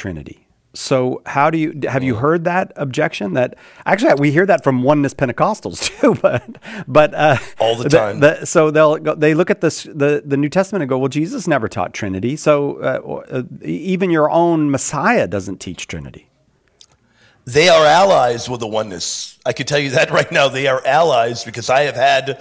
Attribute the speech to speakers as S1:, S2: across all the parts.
S1: Trinity. So how do have you heard that objection? That actually we hear that from oneness Pentecostals too, but
S2: all the time.
S1: So they look at the New Testament and go, well, Jesus never taught Trinity, so even your own Messiah doesn't teach Trinity.
S2: They are allies with the oneness. I can tell you that right now. They are allies because I have had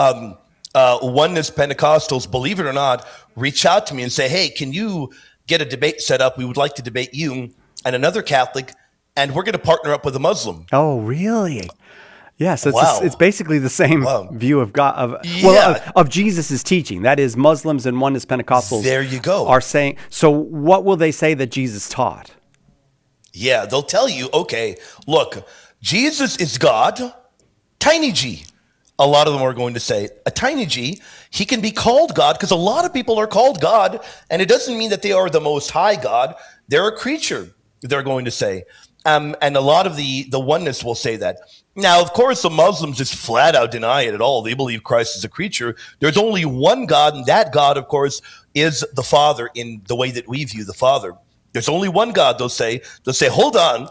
S2: oneness Pentecostals, believe it or not, reach out to me and say, hey, can you get a debate set up? We would like to debate you and another Catholic, and we're going to partner up with a Muslim.
S1: Oh, really? Yes,
S2: Wow.
S1: It's basically the same view of God, of Jesus' teaching. That is, Muslims and oneness Pentecostals.
S2: There you go.
S1: Are saying. So, what will they say that Jesus taught?
S2: Yeah, they'll tell you, okay, look, Jesus is God, tiny g. A lot of them are going to say, a tiny g, he can be called God, because a lot of people are called God, and it doesn't mean that they are the most high God. They're a creature, they're going to say. And a lot of the oneness will say that. Now, of course, the Muslims just flat out deny it at all. They believe Christ is a creature. There's only one God, and that God, of course, is the Father in the way that we view the Father. There's only one God, they'll say. They'll say, hold on,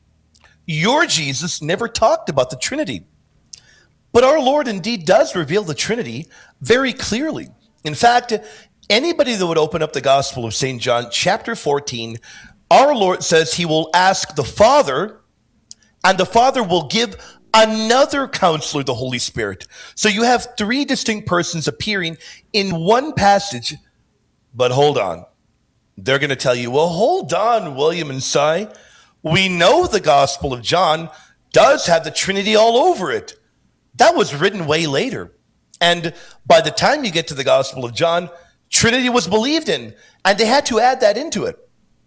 S2: your Jesus never talked about the Trinity. But our Lord indeed does reveal the Trinity very clearly. In fact, anybody that would open up the Gospel of St. John, chapter 14, our Lord says he will ask the Father, and the Father will give another counselor, the Holy Spirit. So you have three distinct persons appearing in one passage. But hold on. They're going to tell you, well, hold on, William and Cy. We know the Gospel of John does have the Trinity all over it. That was written way later. And by the time you get to the Gospel of John, Trinity was believed in, and they had to add that into it.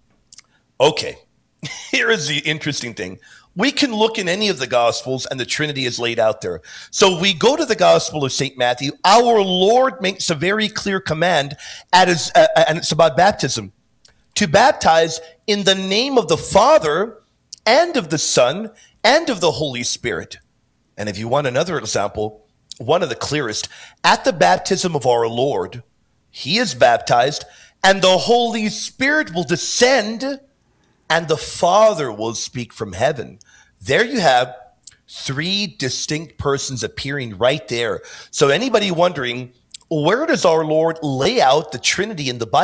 S2: Okay, here is the interesting thing. We can look in any of the Gospels, and the Trinity is laid out there. So we go to the Gospel of St. Matthew. Our Lord makes a very clear command, and it's about baptism. To baptize in the name of the Father and of the Son and of the Holy Spirit. And if you want another example, one of the clearest, at the baptism of our Lord, he is baptized, and the Holy Spirit will descend, and the Father will speak from heaven. There you have three distinct persons appearing right there. So anybody wondering, where does our Lord lay out the Trinity in the Bible?